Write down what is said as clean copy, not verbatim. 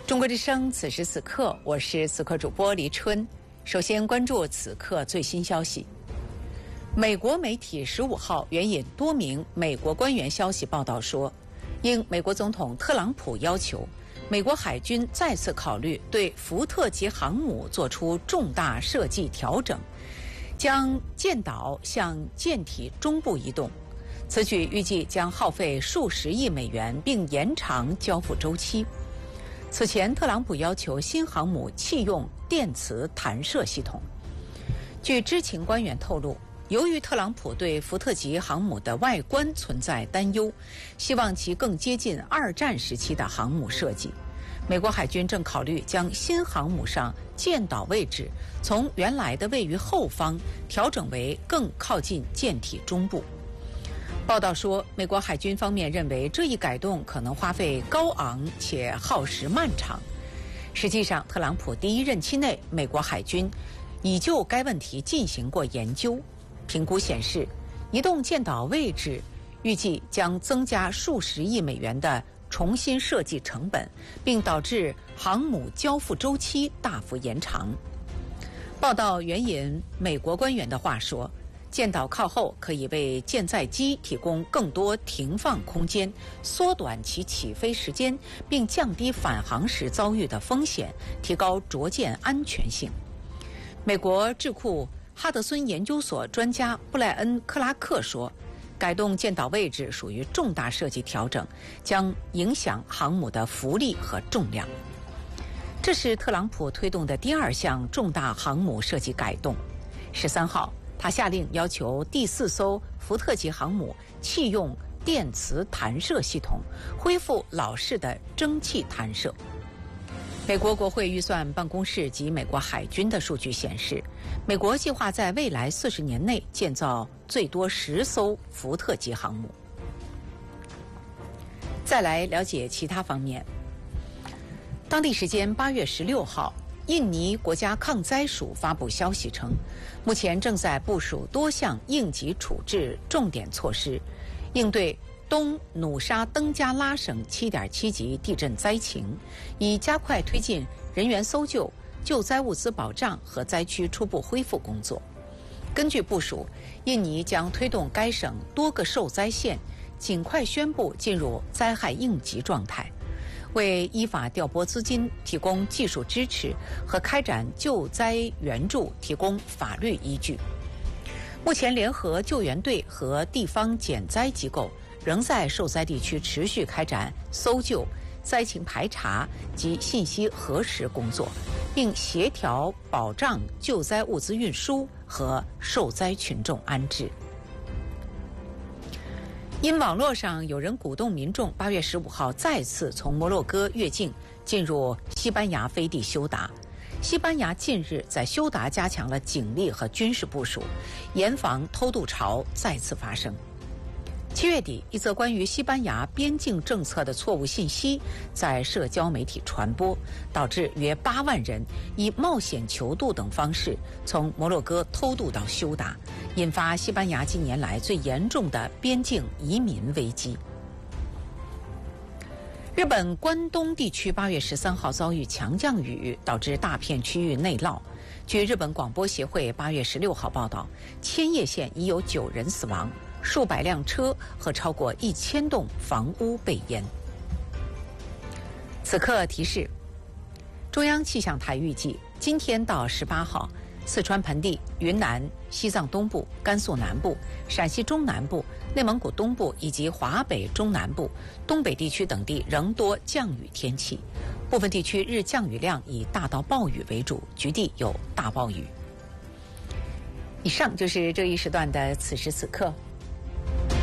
中国之声，此时此刻，我是此刻主播黎春。首先关注此刻最新消息。美国媒体15号援引多名美国官员消息报道说，应美国总统特朗普要求，美国海军再次考虑对福特级航母做出重大设计调整，将舰岛向舰体中部移动。此举预计将耗费数十亿美元，并延长交付周期。此前，特朗普要求新航母弃用电磁弹射系统。据知情官员透露，由于特朗普对福特级航母的外观存在担忧，希望其更接近二战时期的航母设计。美国海军正考虑将新航母上舰岛位置从原来的位于后方调整为更靠近舰体中部。报道说，美国海军方面认为这一改动可能花费高昂且耗时漫长。实际上，特朗普第一任期内，美国海军已就该问题进行过研究。评估显示，移动舰岛位置预计将增加数十亿美元的重新设计成本，并导致航母交付周期大幅延长。报道援引美国官员的话说，舰岛靠后可以为舰载机提供更多停放空间，缩短其起飞时间，并降低返航时遭遇的风险，提高着舰安全性。美国智库哈德森研究所专家布莱恩·克拉克说，改动舰岛位置属于重大设计调整，将影响航母的浮力和重量。这是特朗普推动的第二项重大航母设计改动。13号，他下令要求第4艘福特级航母弃用电磁弹射系统，恢复老式的蒸汽弹射。美国国会预算办公室及美国海军的数据显示，美国计划在未来40年内建造最多10艘福特级航母。再来了解其他方面。当地时间8月16号，印尼国家抗灾署发布消息称，目前正在部署多项应急处置重点措施，应对东努沙登加拉省7.7级地震灾情，以加快推进人员搜救、救灾物资保障和灾区初步恢复工作。根据部署，印尼将推动该省多个受灾县尽快宣布进入灾害应急状态，为依法调拨资金、提供技术支持和开展救灾援助提供法律依据。目前，联合救援队和地方减灾机构仍在受灾地区持续开展搜救、灾情排查及信息核实工作，并协调保障救灾物资运输和受灾群众安置。因网络上有人鼓动民众8月15号再次从摩洛哥越境进入西班牙飞地休达，西班牙近日在休达加强了警力和军事部署，严防偷渡潮再次发生。7月底，一则关于西班牙边境政策的错误信息在社交媒体传播，导致约8万人以冒险求渡等方式从摩洛哥偷渡到休达，引发西班牙近年来最严重的边境移民危机。日本关东地区8月13号遭遇强降雨，导致大片区域内涝。据日本广播协会8月16号报道，千叶县已有9人死亡，数百辆车和超过1000栋房屋被淹。此刻提示：中央气象台预计，今天到18号，四川盆地、云南、西藏东部、甘肃南部、陕西中南部、内蒙古东部以及华北中南部、东北地区等地仍多降雨天气，部分地区日降雨量以大到暴雨为主，局地有大暴雨。以上就是这一时段的此时此刻。